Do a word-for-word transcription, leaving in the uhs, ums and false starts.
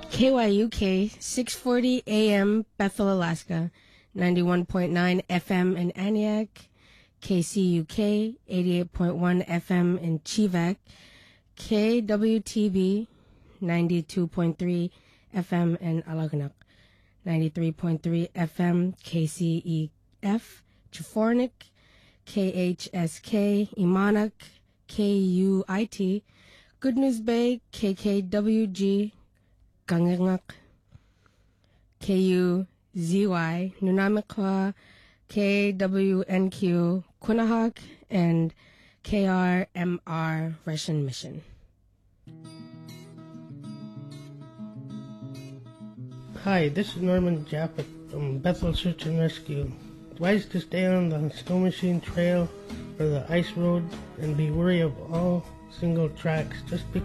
K Y U K, six forty A M, Bethel, Alaska, ninety-one point nine F M in Aniak, K C U K, eighty-eight point one F M in Chivak, K W T B, ninety-two point three F M in Alagnak, ninety-three point three F M K C E F, Chafornik, K H S K, Imanak, K U I T, Good News Bay, K K W G, Gangangak, K U Z Y, Nunamikwa, K W N Q, Quinahak, and K R M R Russian Mission. Hi, this is Norman Japhet from Bethel Search and Rescue. Advise to stay on the Snow Machine Trail or the ice road and be wary of all single tracks just because